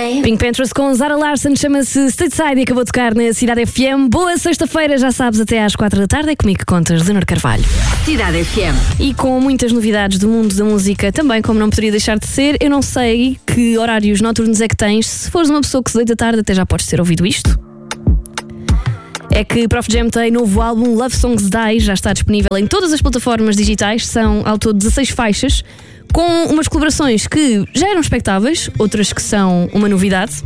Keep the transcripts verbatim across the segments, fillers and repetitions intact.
Pink Panthers com Zara Larsson, chama-se Stateside e acabou de tocar na Cidade F M. Boa sexta-feira, já sabes, até às quatro da tarde. É comigo que contas, Leonor Carvalho. Cidade F M. E com muitas novidades do mundo da música também, como não poderia deixar de ser. Eu não sei que horários noturnos é que tens. Se fores uma pessoa que se deita tarde, até já podes ter ouvido isto. É que Prof Jam tem novo álbum, Love Songs Die, já está disponível em todas as plataformas digitais. São ao todo dezasseis faixas, com umas colaborações que já eram expectáveis, outras que são uma novidade.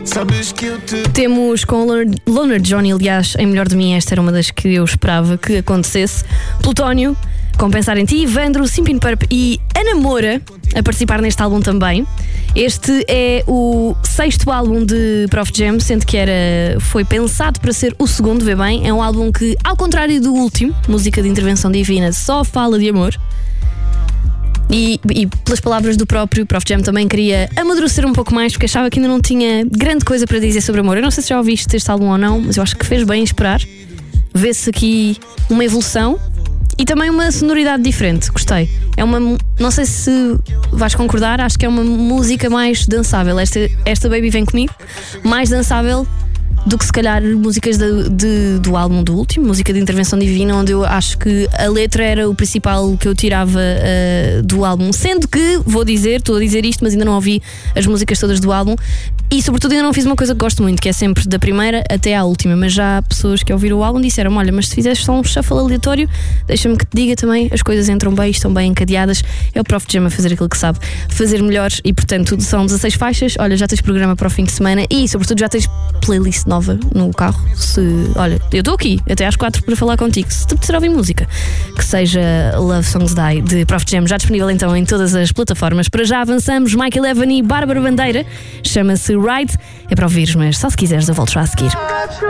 Temos com Loner, Loner Johnny, aliás, em Melhor de Mim, esta era uma das que eu esperava que acontecesse. Plutónio, com Pensar em Ti, Vandro, Simpin Purp e Ana Moura a participar neste álbum também. Este é o sexto álbum de Prof Jam, sendo que era, foi pensado para ser o segundo, vê bem. É um álbum que, ao contrário do último, Música de Intervenção Divina, só fala de amor. E, e pelas palavras do próprio Prof Jam também queria amadurecer um pouco mais, porque achava que ainda não tinha grande coisa para dizer sobre amor. Eu não sei se já ouviste este álbum ou não, mas eu acho que fez bem em esperar. Vê-se aqui uma evolução e também uma sonoridade diferente. Gostei. É uma, não sei se vais concordar, acho que é uma música mais dançável. Esta, esta Baby Vem Comigo, mais dançável do que se calhar músicas de, de, do álbum do último, Música de Intervenção Divina, onde eu acho que a letra era o principal que eu tirava uh, do álbum. Sendo que, vou dizer, estou a dizer isto, mas ainda não ouvi as músicas todas do álbum e sobretudo ainda não fiz uma coisa que gosto muito, que é sempre da primeira até à última. Mas já há pessoas que ouviram o álbum disseram: olha, mas se fizeres só um shuffle aleatório, deixa-me que te diga também, as coisas entram bem, estão bem encadeadas. É o Prof Jam a fazer aquilo que sabe fazer melhor e portanto são dezasseis faixas. Olha, já tens programa para o fim de semana e sobretudo já tens playlist nova no carro. Se, olha, eu estou aqui até às quatro para falar contigo. Se te apetecer ouvir música que seja Love Songs Die de Prof Jam, já disponível então em todas as plataformas. Para já avançamos, Michael Evan e Bárbara Bandeira, chama-se Ride. É para ouvires, mas só se quiseres eu volto já a seguir.